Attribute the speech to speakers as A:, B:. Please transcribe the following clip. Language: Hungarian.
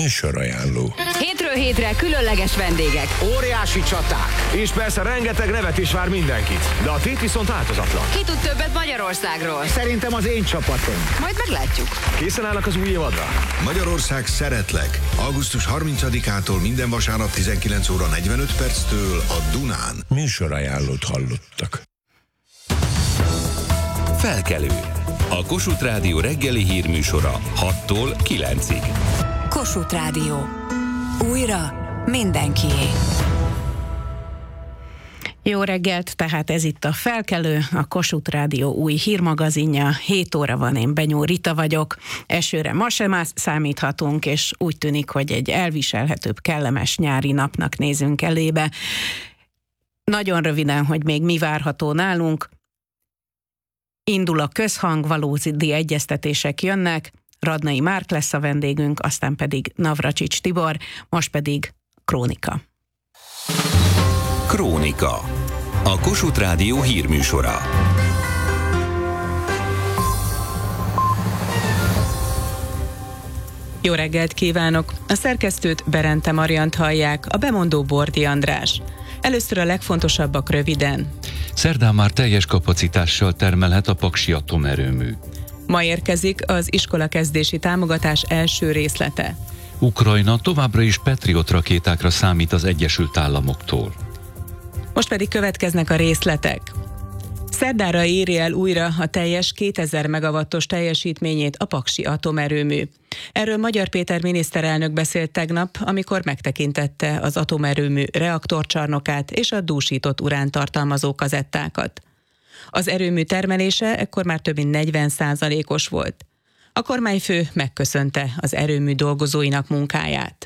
A: Műsorajánló.
B: Hétről hétre különleges vendégek.
C: Óriási csaták. És persze rengeteg nevet is vár mindenkit. De a tét viszont változatlan.
B: Ki tud többet Magyarországról?
C: Szerintem az én csapatom.
B: Majd meglátjuk.
C: Készen állnak az új évadra?
A: Magyarország szeretlek. Augusztus 30-ától minden vasárnap 19 óra 45 perctől a Dunán. Műsorajánlót hallottak.
D: Felkelő. A Kossuth Rádió reggeli hírműsora 6-tól 9-ig.
E: Kossuth Rádió. Újra mindenkié.
F: Jó reggelt, tehát ez itt a Felkelő, a Kossuth Rádió új hírmagazinja. 7 óra van, én Benyó Rita vagyok. Esőre ma sem számíthatunk, és úgy tűnik, hogy egy elviselhetőbb, kellemes nyári napnak nézünk elébe. Nagyon röviden, hogy még mi várható nálunk. Indul a közhang, valódi egyeztetések jönnek, Radnai Márk lesz a vendégünk, aztán pedig Navracsics Tibor, most pedig Krónika.
D: Krónika. A Kossuth Rádió hírműsora.
G: Jó reggelt kívánok! A szerkesztőt, Berente Mariant hallják, a bemondó Bordi András. Először a legfontosabbak röviden.
H: Szerdán már teljes kapacitással termelhet a Paksi atomerőmű.
G: Ma érkezik az iskolakezdési támogatás első részlete.
H: Ukrajna továbbra is Patriot rakétákra számít az Egyesült Államoktól.
G: Most pedig következnek a részletek. Szerdára éri el újra a teljes 2000 megawattos teljesítményét a Paksi atomerőmű. Erről Magyar Péter miniszterelnök beszélt tegnap, amikor megtekintette az atomerőmű reaktorcsarnokát és a dúsított urán tartalmazó kazettákat. Az erőmű termelése ekkor már több mint 40%-os volt. A kormányfő megköszönte az erőmű dolgozóinak munkáját.